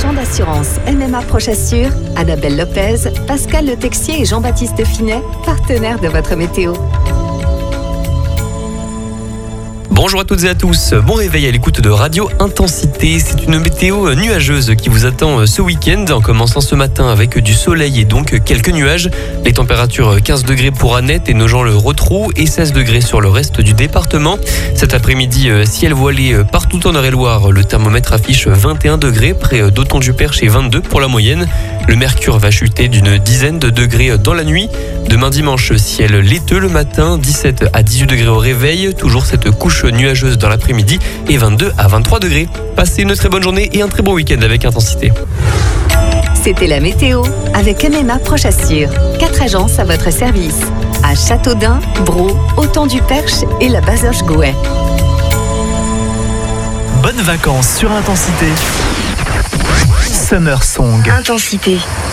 agents d'assurance MMA Prochassure, Annabelle Lopez, Pascal Le Texier et Jean-Baptiste Finet, partenaires de votre météo. Bonjour à toutes et à tous, bon réveil à l'écoute de Radio Intensité. C'est une météo nuageuse qui vous attend ce week-end, en commençant ce matin avec du soleil et donc quelques nuages. Les températures 15 degrés pour Annette et Nogent-le-Rotrou et 16 degrés sur le reste du département. Cet après-midi, ciel voilé partout en Eure-et-Loire. Le thermomètre affiche 21 degrés près d'Auton-du-Perche et 22 pour la moyenne. Le mercure va chuter d'une dizaine de degrés dans la nuit. Demain dimanche, ciel laiteux le matin, 17 à 18 degrés au réveil. Toujours cette couche nuageuse dans l'après-midi et 22 à 23 degrés. Passez une très bonne journée et un très bon week-end avec Intensité. C'était la météo avec MMA Prochassure. 4 agences à votre service. À Châteaudun, Braux, Auton-du-Perche et la Bazoche-Gouet. Bonnes vacances sur Intensité. Summer Song. Intensité.